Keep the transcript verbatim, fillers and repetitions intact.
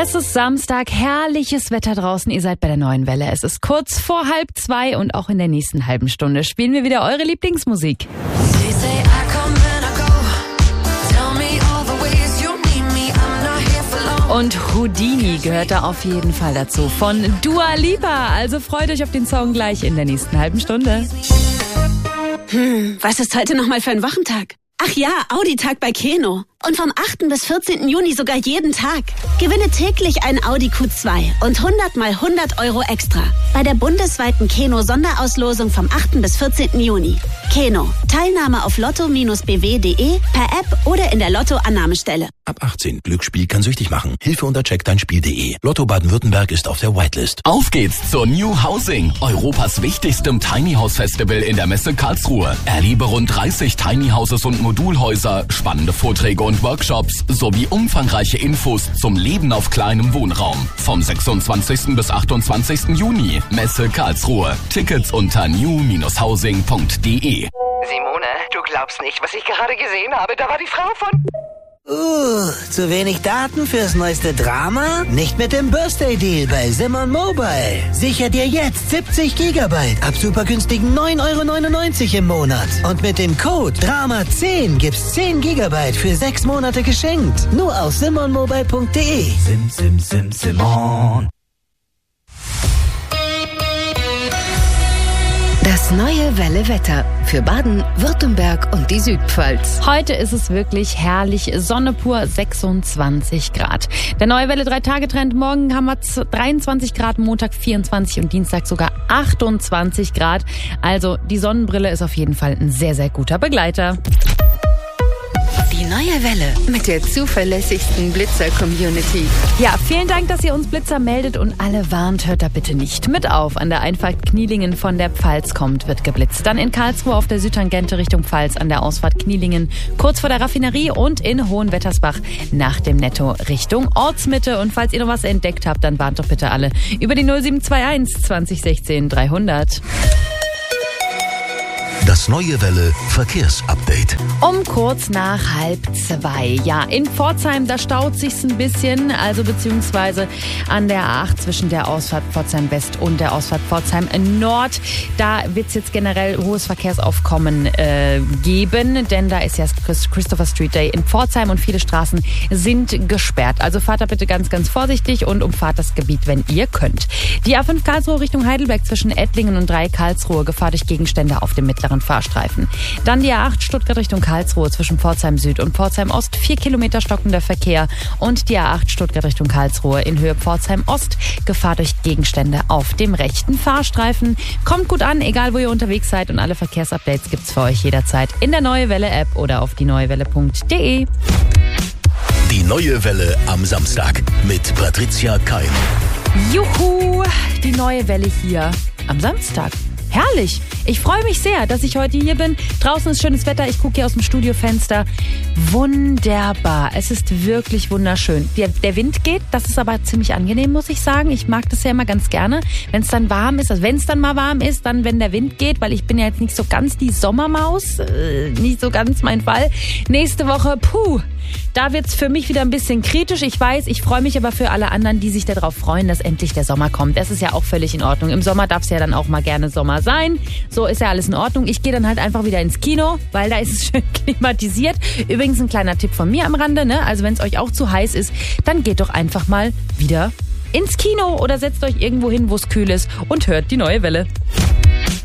Es ist Samstag, herrliches Wetter draußen. Ihr seid bei der neuen Welle. Es ist kurz vor halb zwei und auch in der nächsten halben Stunde spielen wir wieder eure Lieblingsmusik. Und Houdini gehört da auf jeden Fall dazu von Dua Lipa. Also freut euch auf den Song gleich in der nächsten halben Stunde. Hm, was ist heute nochmal für ein Wochentag? Ach ja, Audi-Tag bei Keno. Und vom achten bis vierzehnten Juni sogar jeden Tag. Gewinne täglich ein Audi Q zwei und hundert mal hundert Euro extra. Bei der bundesweiten Keno-Sonderauslosung vom achten bis vierzehnten Juni. Keno. Teilnahme auf lotto Bindestrich b w punkt de, per App oder in der Lotto-Annahmestelle. Ab achtzehn. Glücksspiel kann süchtig machen. Hilfe unter check dein Spiel punkt de. Lotto Baden-Württemberg ist auf der Whitelist. Auf geht's zur New Housing, Europas wichtigstem Tiny House Festival in der Messe Karlsruhe. Erlebe rund dreißig Tiny Houses und Modulhäuser, spannende Vorträge und Workshops sowie umfangreiche Infos zum Leben auf kleinem Wohnraum. Vom sechsundzwanzigsten bis achtundzwanzigsten Juni. Messe Karlsruhe. Tickets unter new Bindestrich housing punkt de. Simone, du glaubst nicht, was ich gerade gesehen habe. Da war die Frau von... Uh, zu wenig Daten fürs neueste Drama? Nicht mit dem Birthday Deal bei Simon Mobile. Sicher dir jetzt siebzig Gigabyte ab super günstigen neun Euro neunundneunzig im Monat. Und mit dem Code Drama zehn gibt's zehn Gigabyte für sechs Monate geschenkt. Nur auf simon mobile punkt de. Sim, sim, sim, Simon. Das neue Welle Wetter für Baden, Württemberg und die Südpfalz. Heute ist es wirklich herrlich, Sonne pur, sechsundzwanzig Grad. Der neue Welle drei Tage Trend, morgen haben wir dreiundzwanzig Grad, Montag vierundzwanzig und Dienstag sogar achtundzwanzig Grad. Also die Sonnenbrille ist auf jeden Fall ein sehr, sehr guter Begleiter. Die neue Welle mit der zuverlässigsten Blitzer-Community. Ja, vielen Dank, dass ihr uns Blitzer meldet und alle warnt, hört da bitte nicht mit auf. An der Einfahrt Knielingen von der Pfalz kommt, wird geblitzt. Dann in Karlsruhe auf der Südtangente Richtung Pfalz an der Ausfahrt Knielingen, kurz vor der Raffinerie und in Hohenwettersbach nach dem Netto Richtung Ortsmitte. Und falls ihr noch was entdeckt habt, dann warnt doch bitte alle über die null sieben zwei eins zwanzig sechzehn dreihundert. Das neue Welle Verkehrsupdate. Um kurz nach halb zwei. Ja, in Pforzheim, da staut sich's ein bisschen, also beziehungsweise an der A acht zwischen der Ausfahrt Pforzheim West und der Ausfahrt Pforzheim Nord. Da wird's jetzt generell hohes Verkehrsaufkommen äh, geben, denn da ist ja Christopher Street Day in Pforzheim und viele Straßen sind gesperrt. Also fahrt da bitte ganz, ganz vorsichtig und umfahrt das Gebiet, wenn ihr könnt. Die A fünf Karlsruhe Richtung Heidelberg zwischen Ettlingen und drei Karlsruhe, Gefahr durch Gegenstände auf dem mittleren Fahrstreifen. Dann die A acht Stuttgart Richtung Karlsruhe zwischen Pforzheim Süd und Pforzheim Ost, vier Kilometer stockender Verkehr. Und die A acht Stuttgart Richtung Karlsruhe in Höhe Pforzheim Ost, Gefahr durch Gegenstände auf dem rechten Fahrstreifen. Kommt gut an, egal wo ihr unterwegs seid, und alle Verkehrsupdates gibt's für euch jederzeit in der Neue Welle App oder auf die neue welle punkt de. Die neue Welle am Samstag mit Patricia Keim. Juhu, die Neue Welle hier am Samstag. Herrlich. Ich freue mich sehr, dass ich heute hier bin. Draußen ist schönes Wetter. Ich gucke hier aus dem Studiofenster. Wunderbar. Es ist wirklich wunderschön. Der, der Wind geht. Das ist aber ziemlich angenehm, muss ich sagen. Ich mag das ja immer ganz gerne, wenn es dann warm ist. Also wenn es dann mal warm ist, dann wenn der Wind geht, weil ich bin ja jetzt nicht so ganz die Sommermaus. Äh, nicht so ganz mein Fall. Nächste Woche, puh. Da wird's für mich wieder ein bisschen kritisch. Ich weiß, ich freue mich aber für alle anderen, die sich darauf freuen, dass endlich der Sommer kommt. Das ist ja auch völlig in Ordnung. Im Sommer darf es ja dann auch mal gerne Sommer sein. So ist ja alles in Ordnung. Ich gehe dann halt einfach wieder ins Kino, weil da ist es schön klimatisiert. Übrigens ein kleiner Tipp von mir am Rande, ne? Also wenn es euch auch zu heiß ist, dann geht doch einfach mal wieder ins Kino oder setzt euch irgendwo hin, wo es kühl ist und hört die Neue Welle.